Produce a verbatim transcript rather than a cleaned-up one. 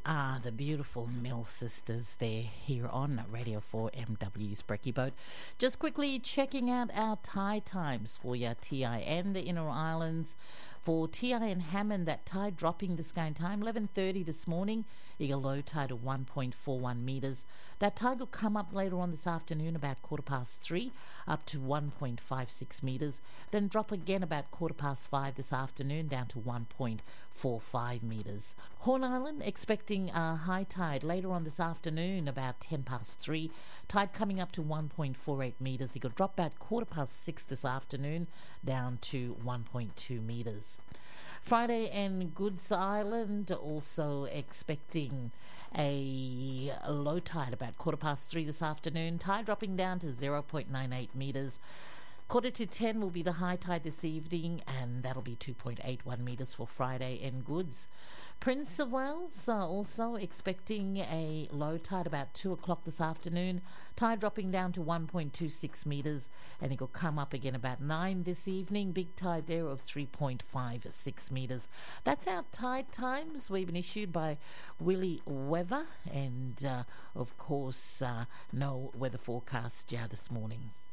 Ah, the beautiful Mill Sisters there here on Radio four M W's Brekkie Boat. Just quickly checking out our tide times for your T I and the Inner Islands. For T I and Hammond, that tide dropping this kind time, eleven thirty this morning. You get a low tide of one point four one metres. That tide will come up later on this afternoon about quarter past three, up to one point five six metres. Then drop again about quarter past five this afternoon, down to one point four five metres. Horn Island expecting a high tide later on this afternoon, about ten past three. Tide coming up to one point four eight metres. It could drop about quarter past six this afternoon, down to one point two metres. Friday and Goods Island also expecting a low tide about quarter past three this afternoon. Tide dropping down to zero point nine eight metres. Quarter to ten will be the high tide this evening, and that'll be two point eight one metres for Friday and Goods. Prince of Wales uh, also expecting a low tide about two o'clock this afternoon. Tide dropping down to one point two six metres, and it will come up again about nine this evening. Big tide there of three point five six metres. That's our tide times. We've been issued by Willie Weather, and uh, of course, uh, no weather forecast yeah, this morning.